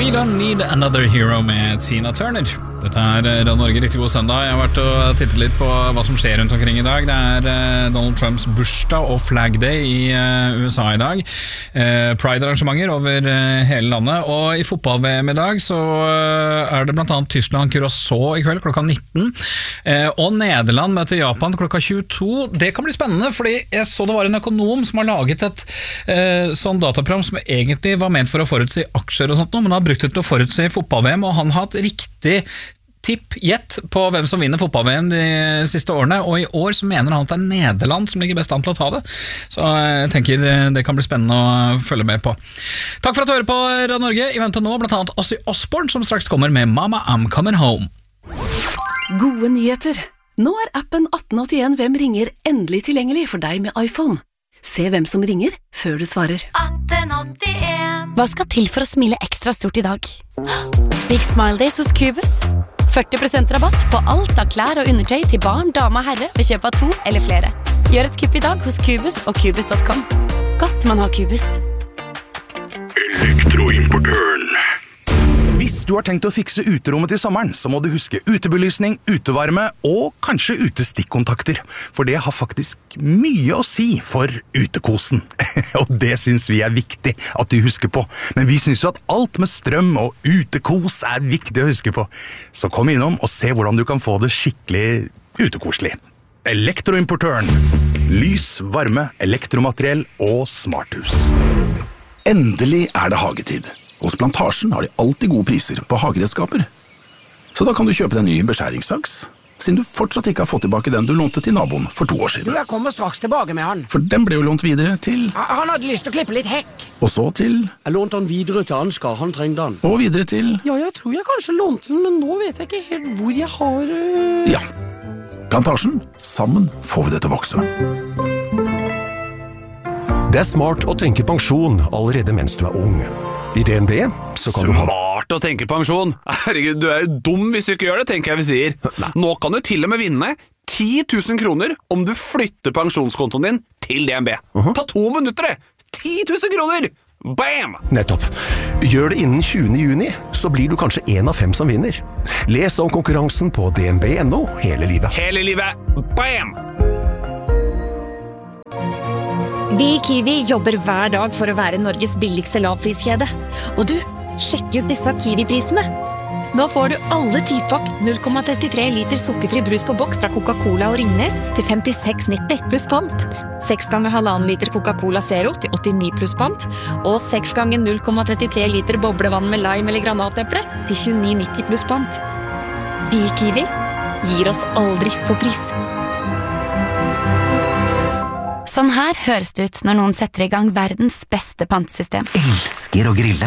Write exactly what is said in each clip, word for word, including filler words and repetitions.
We Don't Need Another Hero med Tina Turner. Dette er Radio Norge, riktig god søndag. Jeg har vært og tittet litt på hva som skjer rundt omkring i dag. Det er Donald Trumps bursdag og Flag Day i U S A i dag. Pride-arrangementer over hele landet. Og i fotball-V M i dag så er det blant annet Tyskland-Curaçao i kveld klokka nitten. Og Nederland møter Japan klokka tjueto. Det kan bli spennende, fordi jeg så det var en økonom som har laget et sånn dataprogram som egentlig var ment for å forutsi aksjer og sånt, men han har brukt det til å forutsi fotball-V M, og han har hatt riktig tipp, gjett på hvem som vinner fotball-V M de siste årene, og i år så mener han at det er Nederland som ligger best an til å ta det. Så jeg tenker det kan bli spennende å følge med på. Takk for at du hører på Radio Norge. I vente nå blant annet Ozzy Osbourne, som straks kommer med Mama I'm Coming Home. Gode nyheter. Nå er appen atten åttien Hvem ringer endelig tilgjengelig for deg med iPhone. Se hvem som ringer før du svarer. atten åttien. Hva skal til for å smile ekstra stort i dag? Big Smile Days hos Cubus. førti prosent rabatt på alt av klær og undertøy til barn, dame og herre ved kjøp av to eller flere. Gjør et kupp i dag hos Cubus og Cubus punktum com. Godt man har Cubus. Elektroimportøren. Hvis du har tenkt å fikse uterommet til sommeren, så må du huske utebelysning, utevarme og kanskje utestikkontakter. For det har faktisk mye å si for utekosen. Og det synes vi er viktig at du husker på. Men vi synes jo at alt med strøm og utekos er viktig å huske på. Så kom innom og se hvordan du kan få det skikkelig utekoselig. Elektroimportøren. Lys, varme, elektromateriell og smarthus. Endelig er det hagetid. Hos Plantasjen har de alltid gode priser på hageredskaper. Så da kan du kjøpe deg en ny beskjæringssaks, siden du fortsatt ikke har fått tilbake den du lånte til naboen for to år siden. Du, jeg kommer straks tilbake med han. For den ble jo lånt videre til... Han hadde lyst til å klippe litt hekk. Og så til... Jeg lånte han videre til Ansgar, han trengte han. Og videre til... Ja, jeg tror jeg kanskje lånte den, men nå vet jeg ikke helt hvor jeg har... Uh... Ja, Plantasjen. Sammen får vi det til å vokse. Det er smart å tenke pensjon allerede mens du er ung. I D N B så kan du ha... Smart å tenke pensjon? Herregud, du er jo dum hvis du ikke gjør det, tenker jeg vi sier. Nå kan du til og med vinne ti tusen kroner om du flytter pensjonskontoen din til D N B. Uh-huh. Ta to minutter det! ti tusen kroner! Bam! Nettopp. Gjør det innen tjuende juni, så blir du kanskje en av fem som vinner. Les om konkurransen på d n b punktum n o hele livet. Hele livet! Bam! Vi i Kiwi jobber hver dag for å være Norges billigste lavpriskjede. Og du, sjekk ut disse Kiwi-prisene. Nå får du alle tipakk null komma trettitre liter sukkerfri brus på boks fra Coca-Cola og Ringnes til femtiseks nitti pluss pant. seks ganger halvannen liter Coca-Cola Zero til åttini pluss pant. Og seks ganger null komma trettitre liter boblevann med lime eller granateple til tjueni nitti pluss pant. Vi i Kiwi gir oss aldri for pris. Sånn her høres det ut når noen setter i gang verdens beste pantesystem. Elsker å grille.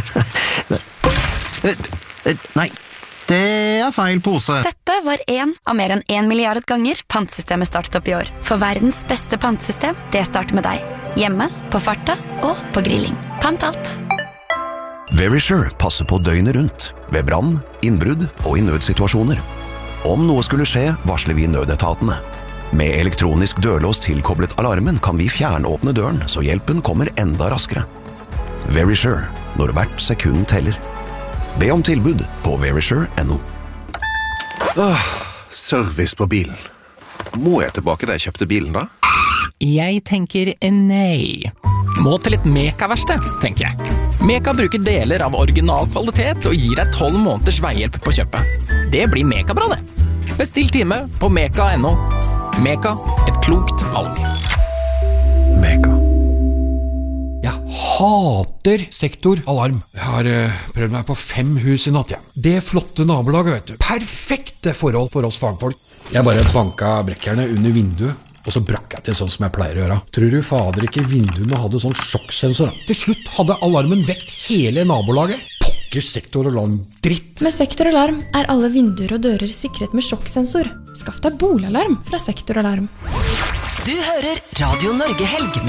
Nei, det er feil pose. Dette var en av mer enn en milliard ganger pantesystemet startet opp i år. For verdens beste pantesystem, det starter med deg. Hjemme, på farta og på grilling. Pant alt. Verisure passer på døgnet rundt, ved brann, innbrudd og i nødsituasjoner. Om noe skulle skje, varsler vi nødetatene. Med elektronisk dørlås tilkoblet alarmen kan vi fjernåpne døren, så hjelpen kommer enda raskere. Verisure, når hvert sekund teller. Be om tilbud på verisure punktum n o. Åh, service på bilen. Må jeg tilbake da jeg kjøpte bilen da? Jeg tenker nei. Må til et Meka-verksted, tenker jeg. Meka bruker deler av original kvalitet og gir deg tolv måneders veihjelp på kjøpet. Det blir Meka-bra det. Bestill time på meka punktum n o. Meka, et klokt valg. Meka. Jeg hater sektoralarm. Jeg har uh, prøvd meg på fem hus i natt, ja. Det flotte nabolaget, vet du. Perfekte forhold for oss fagfolk. Jeg bare banka brekkerne under vinduet, og så brakk jeg til sånn som jeg pleier å gjøre. Tror du fader ikke vinduene hadde sånn sjokksensor? Til slutt hadde alarmen vekt hele nabolaget. Pokker sektoralarm dritt. Med sektoralarm er alle vinduer og dører sikret med sjokksensor. Skaff deg boligalarm fra sektoralarm. Du hører Radio Norge Helg.